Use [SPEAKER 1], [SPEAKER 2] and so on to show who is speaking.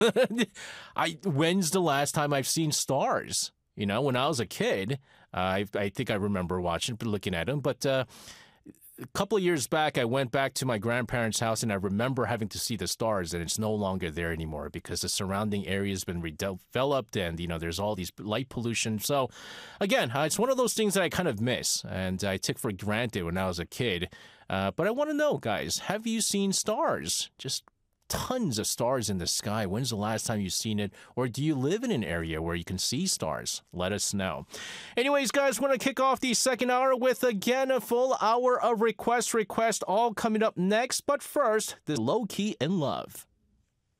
[SPEAKER 1] When's the last time I've seen stars? You know, when I was a kid, I think I remember watching, looking at them. But a couple of years back, I went back to my grandparents' house, and I remember having to see the stars, and it's no longer there anymore because the surrounding area has been redeveloped, and there's all these light pollution. So, again, it's one of those things that I kind of miss, and I took for granted when I was a kid. But I want to know, guys, have you seen stars? Just tons of stars in the sky. When's the last time you've seen it? Or do you live in an area where you can see stars? Let us know. Anyways, guys, want to kick off the second hour with, again, a full hour of request all coming up next. But first, the Low Key in Love.